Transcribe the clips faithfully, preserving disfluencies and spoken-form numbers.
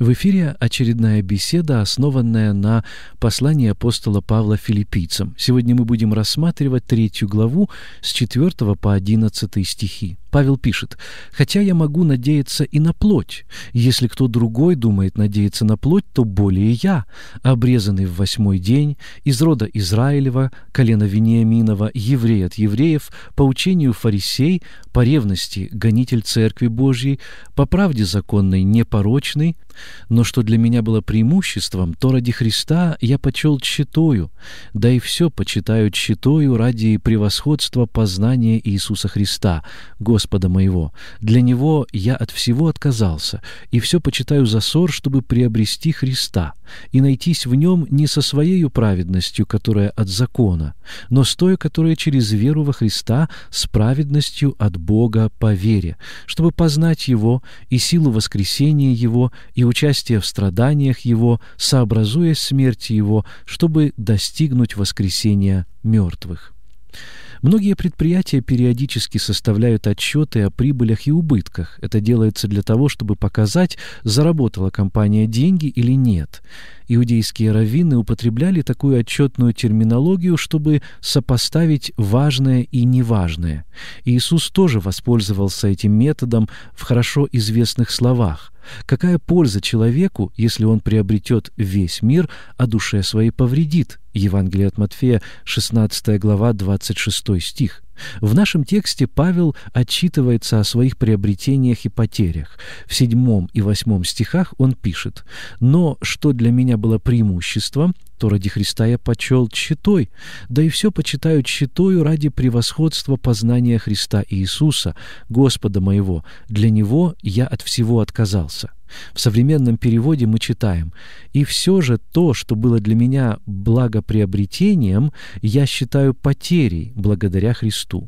В эфире очередная беседа, основанная на послании апостола Павла филиппийцам. Сегодня мы будем рассматривать третью главу с четвёртого по одиннадцатый стихи. Павел пишет: «Хотя я могу надеяться и на плоть. Если кто другой думает надеяться на плоть, то более я, обрезанный в восьмой день, из рода Израилева, колена Вениаминова, еврей от евреев, по учению фарисей, по ревности гонитель Церкви Божьей, по правде законной непорочный, но что для меня было преимуществом, то ради Христа я почел тщетою, да и все почитаю тщетою ради превосходства познания Иисуса Христа, Господа моего. Для Него я от всего отказался, и все почитаю за ссор, чтобы приобрести Христа, и найтись в Нем не со своею праведностью, которая от закона, но с той, которая через веру во Христа, с праведностью от Бога по вере, чтобы познать Его и силу воскресения Его, и участие в страданиях Его, сообразуясь смерти Его, чтобы достигнуть воскресения мертвых». Многие предприятия периодически составляют отчеты о прибылях и убытках. Это делается для того, чтобы показать, заработала компания деньги или нет. Иудейские раввины употребляли такую отчетную терминологию, чтобы сопоставить важное и неважное. Иисус тоже воспользовался этим методом в хорошо известных словах. «Какая польза человеку, если он приобретет весь мир, а душе своей повредит?» Евангелие от Матфея, шестнадцатая глава, двадцать шестой стих. В нашем тексте Павел отчитывается о своих приобретениях и потерях. В седьмом и восьмом стихах он пишет: «Но что для меня было преимуществом, то ради Христа я почел тщетой, да и все почитаю тщетою ради превосходства познания Христа Иисуса, Господа моего. Для Него я от всего отказался». В современном переводе мы читаем: «И все же то, что было для меня благоприобретением, я считаю потерей благодаря Христу».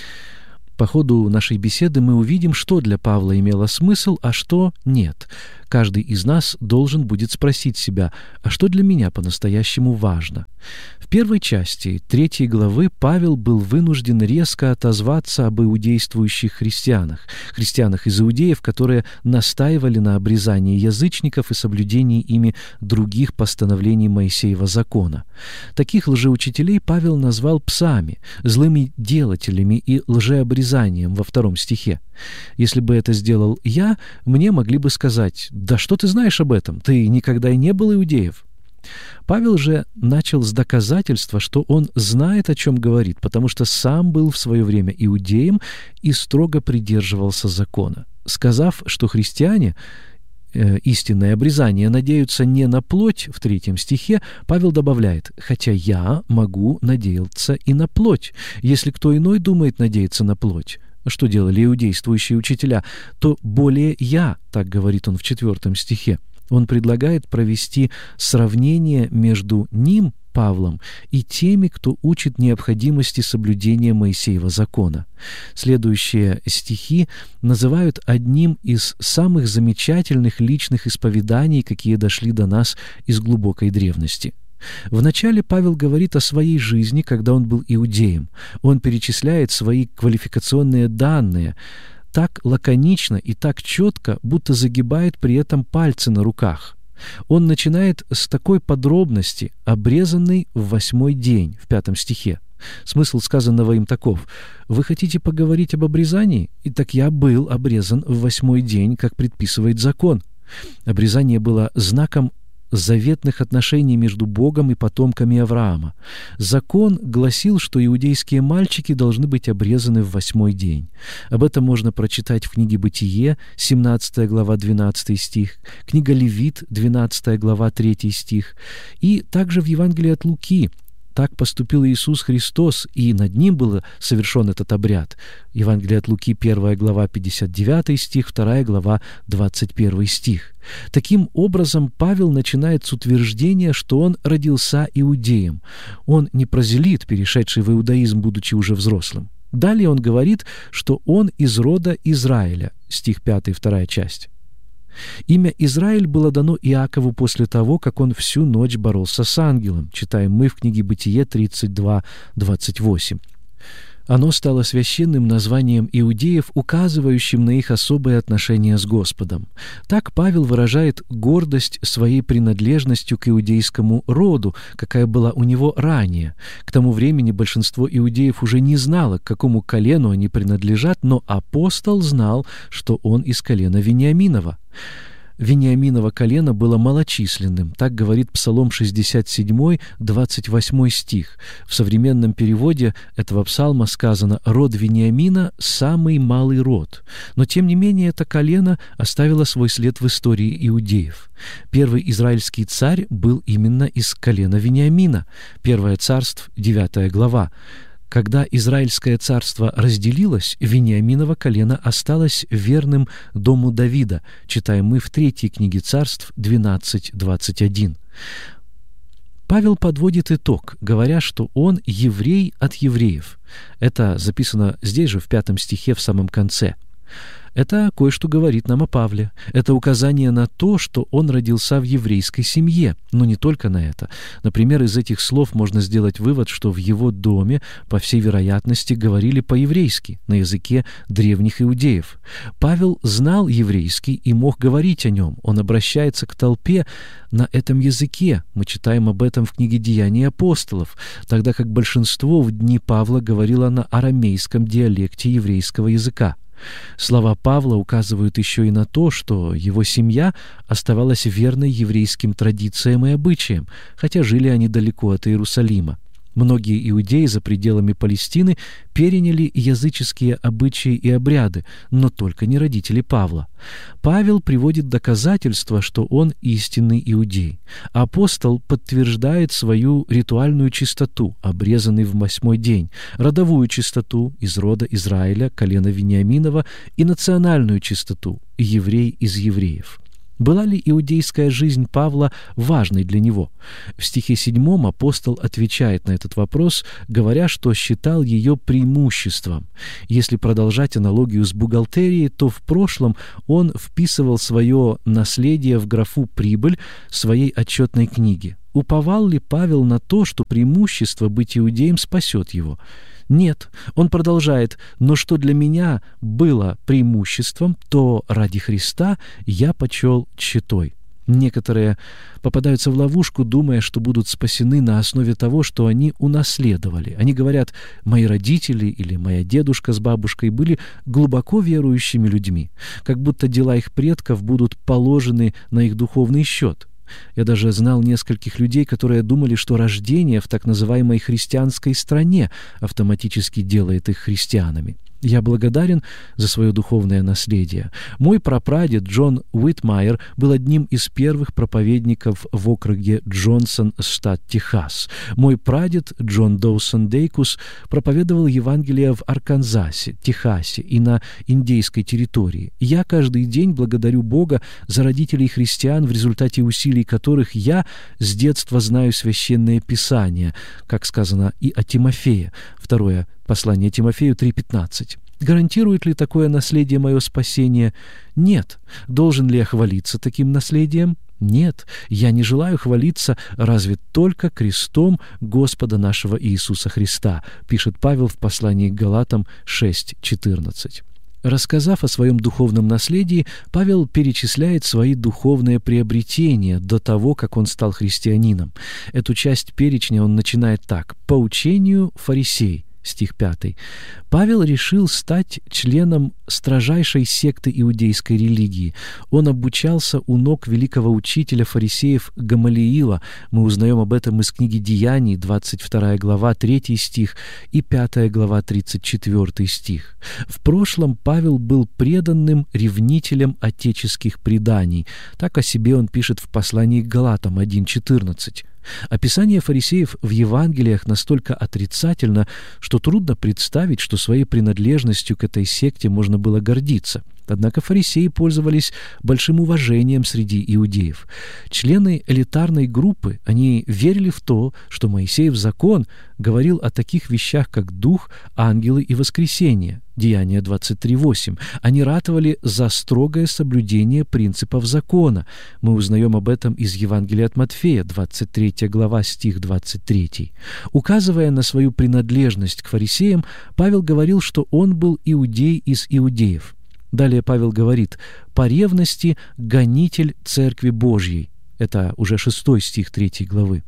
По ходу нашей беседы мы увидим, что для Павла имело смысл, а что нет. Каждый из нас должен будет спросить себя: а что для меня по-настоящему важно? В первой части третьей главы Павел был вынужден резко отозваться об иудействующих христианах, христианах из иудеев, которые настаивали на обрезании язычников и соблюдении ими других постановлений Моисеева закона. Таких лжеучителей Павел назвал псами, злыми делателями и лжеобрезанием во втором стихе. Если бы это сделал я, мне могли бы сказать: «Да что ты знаешь об этом? Ты никогда и не был иудеев». Павел же начал с доказательства, что он знает, о чем говорит, потому что сам был в свое время иудеем и строго придерживался закона. Сказав, что христиане э, истинное обрезание надеются не на плоть, в третьем стихе, Павел добавляет: «Хотя я могу надеяться и на плоть. Если кто иной думает надеяться на плоть, что делали иудействующие учителя, то более я», так говорит он в четвертом стихе. Он предлагает провести сравнение между ним, Павлом, и теми, кто учит необходимости соблюдения Моисеева закона. Следующие стихи называют одним из самых замечательных личных исповеданий, какие дошли до нас из глубокой древности. Вначале Павел говорит о своей жизни, когда он был иудеем. Он перечисляет свои квалификационные данные так лаконично и так четко, будто загибает при этом пальцы на руках. Он начинает с такой подробности: «обрезанный в восьмой день» в пятом стихе. Смысл сказанного им таков: «Вы хотите поговорить об обрезании? Итак, я был обрезан в восьмой день, как предписывает закон». Обрезание было знаком заветных отношений между Богом и потомками Авраама. Закон гласил, что иудейские мальчики должны быть обрезаны в восьмой день. Об этом можно прочитать в книге «Бытие», семнадцатая глава, двенадцатый стих, книга «Левит», двенадцатая глава, третий стих, и также в Евангелии от Луки. Так поступил Иисус Христос, и над Ним был совершен этот обряд. Евангелие от Луки, первая глава, пятьдесят девятый стих, вторая глава, двадцать первый стих. Таким образом, Павел начинает с утверждения, что он родился иудеем. Он не прозелит, перешедший в иудаизм, будучи уже взрослым. Далее он говорит, что он из рода Израиля, стих пятый, вторая часть. Имя Израиль было дано Иакову после того, как он всю ночь боролся с ангелом. Читаем мы в книге «Бытие» тридцать два, двадцать восемь. Оно стало священным названием иудеев, указывающим на их особые отношения с Господом. Так Павел выражает гордость своей принадлежностью к иудейскому роду, какая была у него ранее. К тому времени большинство иудеев уже не знало, к какому колену они принадлежат, но апостол знал, что он из колена Вениаминова. Вениаминово колено было малочисленным, так говорит Псалом шестьдесят семь, двадцать восьмой стих. В современном переводе этого псалма сказано: «Род Вениамина – самый малый род». Но, тем не менее, это колено оставило свой след в истории иудеев. Первый израильский царь был именно из колена Вениамина. Первое царство, девятая глава. Когда Израильское царство разделилось, Вениаминово колено осталось верным дому Давида, читаем мы в третьей книге Царств двенадцать двадцать один. Павел подводит итог, говоря, что он еврей от евреев. Это записано здесь же, в пятом стихе, в самом конце. Это кое-что говорит нам о Павле. Это указание на то, что он родился в еврейской семье. Но не только на это. Например, из этих слов можно сделать вывод, что в его доме, по всей вероятности, говорили по-еврейски, на языке древних иудеев. Павел знал еврейский и мог говорить о нем. Он обращается к толпе на этом языке. Мы читаем об этом в книге «Деяния апостолов», тогда как большинство в дни Павла говорило на арамейском диалекте еврейского языка. Слова Павла указывают еще и на то, что его семья оставалась верной еврейским традициям и обычаям, хотя жили они далеко от Иерусалима. Многие иудеи за пределами Палестины переняли языческие обычаи и обряды, но только не родители Павла. Павел приводит доказательства, что он истинный иудей. Апостол подтверждает свою ритуальную чистоту, обрезанный в восьмой день, родовую чистоту из рода Израиля, колена Вениаминова, и национальную чистоту, еврей из евреев. Была ли иудейская жизнь Павла важной для него? В стихе седьмом апостол отвечает на этот вопрос, говоря, что считал ее преимуществом. Если продолжать аналогию с бухгалтерией, то в прошлом он вписывал свое наследие в графу «прибыль» своей отчетной книги. Уповал ли Павел на то, что преимущество быть иудеем спасет его? Нет, он продолжает: «Но что для меня было преимуществом, то ради Христа я почел тщетой». Некоторые попадаются в ловушку, думая, что будут спасены на основе того, что они унаследовали. Они говорят: «Мои родители или моя дедушка с бабушкой были глубоко верующими людьми», как будто дела их предков будут положены на их духовный счет. Я даже знал нескольких людей, которые думали, что рождение в так называемой христианской стране автоматически делает их христианами. Я благодарен за свое духовное наследие. Мой прапрадед Джон Уитмайер был одним из первых проповедников в округе Джонсон, штат Техас. Мой прадед Джон Доусон Дейкус проповедовал Евангелие в Арканзасе, Техасе и на индейской территории. Я каждый день благодарю Бога за родителей христиан, в результате усилий которых я с детства знаю Священное Писание, как сказано и о Тимофее. Второе послание Тимофею три пятнадцать. Гарантирует ли такое наследие мое спасение? Нет. Должен ли я хвалиться таким наследием? Нет. Я не желаю хвалиться разве только крестом Господа нашего Иисуса Христа, пишет Павел в послании к Галатам шесть четырнадцать. Рассказав о своем духовном наследии, Павел перечисляет свои духовные приобретения до того, как он стал христианином. Эту часть перечня он начинает так: «По учению фарисей». Стих пятый. Павел решил стать членом строжайшей секты иудейской религии. Он обучался у ног великого учителя фарисеев Гамалиила. Мы узнаем об этом из книги «Деяний», двадцать вторая глава, третий стих, и пятая глава, тридцать четвёртый стих. В прошлом Павел был преданным ревнителем отеческих преданий. Так о себе он пишет в послании к Галатам один четырнадцать. Описание фарисеев в Евангелиях настолько отрицательно, что трудно представить, что своей принадлежностью к этой секте можно было гордиться. Однако фарисеи пользовались большим уважением среди иудеев. Члены элитарной группы, они верили в то, что Моисеев закон говорил о таких вещах, как дух, ангелы и воскресение. Деяния двадцать три восемь. Они ратовали за строгое соблюдение принципов закона. Мы узнаем об этом из Евангелия от Матфея, двадцать третья глава, стих двадцать три. Указывая на свою принадлежность к фарисеям, Павел говорил, что он был иудей из иудеев. Далее Павел говорит: «По ревности гонитель Церкви Божьей». Это уже шестой стих третьей главы.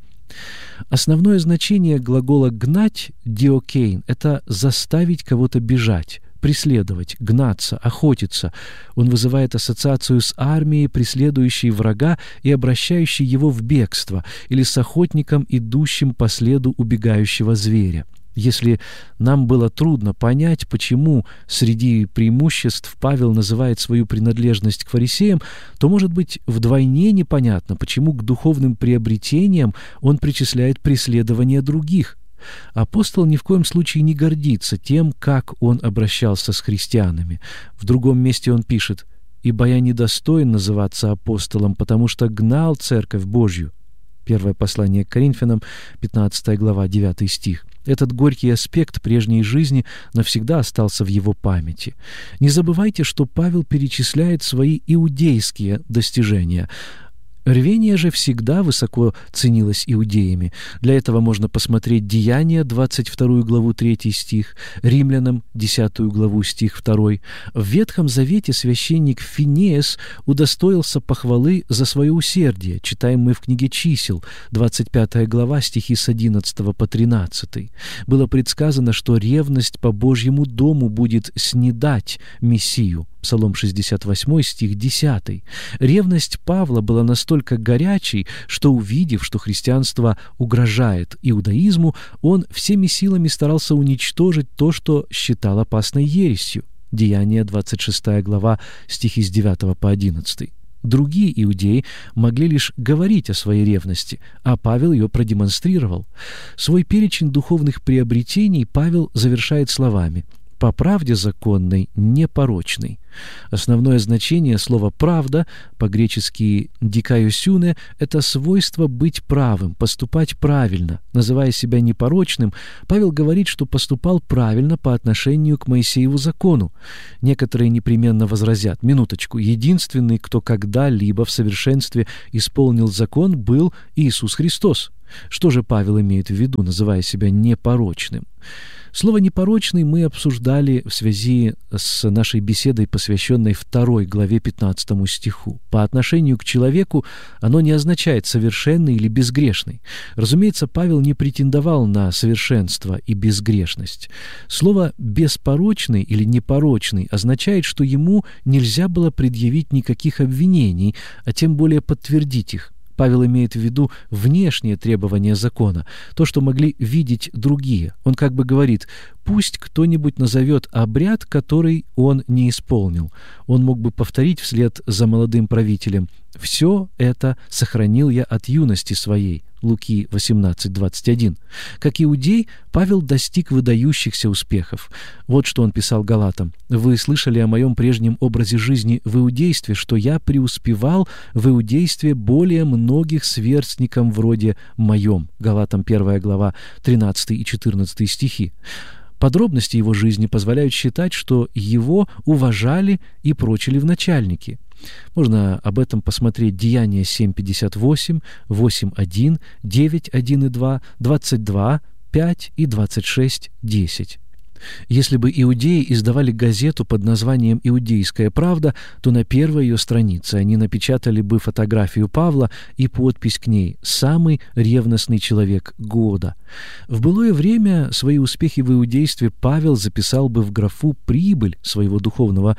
Основное значение глагола «гнать» — «диокейн» — это заставить кого-то бежать, преследовать, гнаться, охотиться. Он вызывает ассоциацию с армией, преследующей врага и обращающей его в бегство, или с охотником, идущим по следу убегающего зверя. Если нам было трудно понять, почему среди преимуществ Павел называет свою принадлежность к фарисеям, то, может быть, вдвойне непонятно, почему к духовным приобретениям он причисляет преследование других. Апостол ни в коем случае не гордится тем, как он обращался с христианами. В другом месте он пишет: «Ибо я недостоин называться апостолом, потому что гнал Церковь Божью». Первое послание к Коринфянам, пятнадцатая глава, девятый стих. Этот горький аспект прежней жизни навсегда остался в его памяти. Не забывайте, что Павел перечисляет свои иудейские достижения. Рвение же всегда высоко ценилось иудеями. Для этого можно посмотреть Деяния, двадцать вторую главу, третий стих, Римлянам, десятую главу, стих второй. В Ветхом Завете священник Финеас удостоился похвалы за свое усердие, читаем мы в книге Чисел, двадцать пятая глава, стихи с одиннадцатого по тринадцатый. Было предсказано, что ревность по Божьему дому будет снедать Мессию. Псалом шестьдесят восемь, стих десятый. Ревность Павла была настолько горячей, что, увидев, что христианство угрожает иудаизму, он всеми силами старался уничтожить то, что считал опасной ересью. Деяния, двадцать шестая глава, стихи с девятого по одиннадцатый. Другие иудеи могли лишь говорить о своей ревности, а Павел ее продемонстрировал. Свой перечень духовных приобретений Павел завершает словами: «По правде законной, непорочной». Основное значение слова «правда», по-гречески «дикайосюне», — это свойство быть правым, поступать правильно. Называя себя непорочным, Павел говорит, что поступал правильно по отношению к Моисееву закону. Некоторые непременно возразят: минуточку, единственный, кто когда-либо в совершенстве исполнил закон, был Иисус Христос. Что же Павел имеет в виду, называя себя непорочным? Слово «непорочный» мы обсуждали в связи с нашей беседой, посвященной второй главе пятнадцатому стиху. По отношению к человеку оно не означает «совершенный» или «безгрешный». Разумеется, Павел не претендовал на совершенство и безгрешность. Слово «беспорочный» или «непорочный» означает, что ему нельзя было предъявить никаких обвинений, а тем более подтвердить их. Павел имеет в виду внешние требования закона, то, что могли видеть другие. Он как бы говорит: пусть кто-нибудь назовет обряд, который он не исполнил. Он мог бы повторить вслед за молодым правителем: «Все это сохранил я от юности своей». Луки восемнадцать двадцать один. Как иудей, Павел достиг выдающихся успехов. Вот что он писал Галатам: «Вы слышали о моем прежнем образе жизни в иудействе, что я преуспевал в иудействе более многих сверстникам вроде моем». Галатам первая глава, тринадцатый и четырнадцатый стихи. Подробности его жизни позволяют считать, что его уважали и прочили в начальники. Можно об этом посмотреть Деяния семь пятьдесят восемь, восемь один, девять один и два, двадцать два пять и двадцать шесть десять. Если бы иудеи издавали газету под названием «Иудейская правда», то на первой ее странице они напечатали бы фотографию Павла и подпись к ней: «Самый ревностный человек года». В былое время свои успехи в иудействе Павел записал бы в графу «Прибыль» своего духовного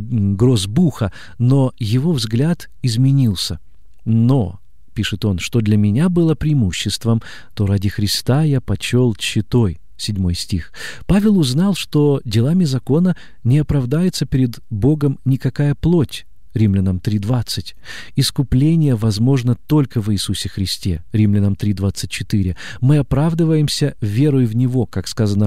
грозбуха, но его взгляд изменился. «Но», — пишет он, — «что для меня было преимуществом, то ради Христа я почел тщетой». Седьмой стих. Павел узнал, что делами закона не оправдается перед Богом никакая плоть. Римлянам три двадцать. Искупление возможно только в Иисусе Христе. Римлянам три двадцать четыре. Мы оправдываемся верой в Него, как сказано в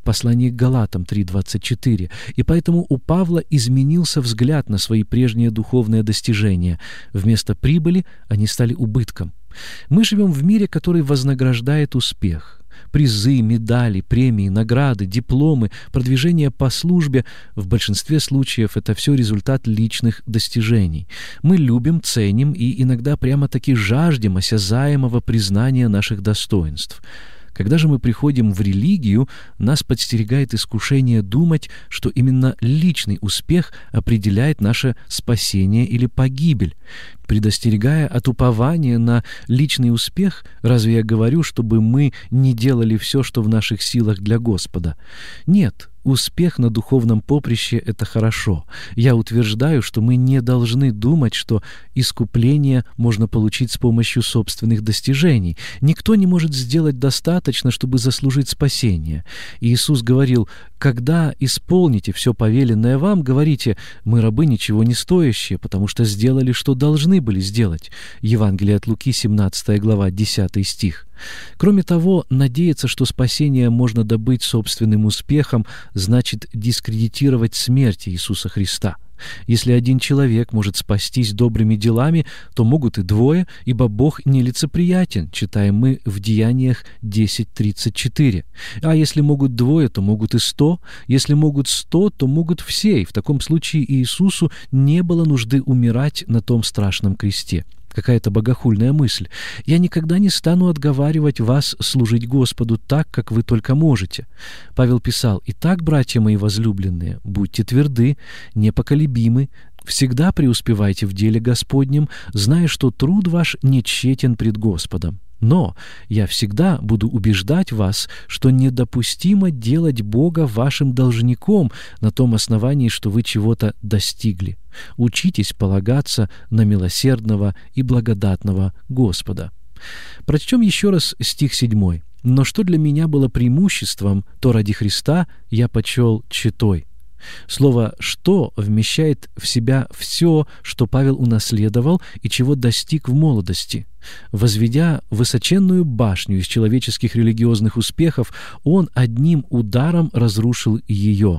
послании к Галатам три двадцать четыре. И поэтому у Павла изменился взгляд на свои прежние духовные достижения. Вместо прибыли они стали убытком. Мы живем в мире, который вознаграждает успех. Призы, медали, премии, награды, дипломы, продвижение по службе — в большинстве случаев это все результат личных достижений. Мы любим, ценим и иногда прямо-таки жаждем осязаемого признания наших достоинств. Когда же мы приходим в религию, нас подстерегает искушение думать, что именно личный успех определяет наше спасение или погибель. Предостерегая от упования на личный успех, разве я говорю, чтобы мы не делали все, что в наших силах для Господа? Нет. Успех на духовном поприще — это хорошо. Я утверждаю, что мы не должны думать, что искупление можно получить с помощью собственных достижений. Никто не может сделать достаточно, чтобы заслужить спасение. Иисус говорил: «Когда исполните все повеленное вам, говорите: мы рабы ничего не стоящие, потому что сделали, что должны были сделать». Евангелие от Луки, семнадцатая глава, десятый стих. Кроме того, надеяться, что спасение можно добыть собственным успехом, значит дискредитировать смерть Иисуса Христа. Если один человек может спастись добрыми делами, то могут и двое, ибо Бог нелицеприятен, читаем мы в Деяниях десять тридцать четыре. А если могут двое, то могут и сто. Если могут сто, то могут все. И в таком случае Иисусу не было нужды умирать на том страшном кресте. Какая-то богохульная мысль. Я никогда не стану отговаривать вас служить Господу так, как вы только можете. Павел писал: «Итак, братья мои возлюбленные, будьте тверды, непоколебимы, всегда преуспевайте в деле Господнем, зная, что труд ваш не тщетен пред Господом. Но я всегда буду убеждать вас, что недопустимо делать Бога вашим должником на том основании, что вы чего-то достигли. Учитесь полагаться на милосердного и благодатного Господа». Прочтем еще раз стих седьмой. «Но что для меня было преимуществом, то ради Христа я почел тщетой». Слово «что» вмещает в себя все, что Павел унаследовал и чего достиг в молодости. Возведя высоченную башню из человеческих религиозных успехов, он одним ударом разрушил ее.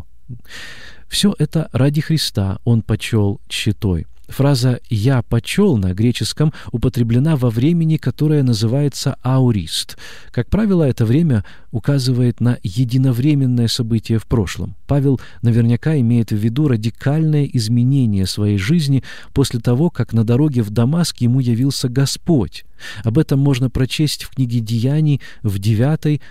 Все это ради Христа он почел тщетой. Фраза «я почел» на греческом употреблена во времени, которое называется аурист. Как правило, это время указывает на единовременное событие в прошлом. Павел наверняка имеет в виду радикальное изменение своей жизни после того, как на дороге в Дамаск ему явился Господь. Об этом можно прочесть в книге Деяний в девятой,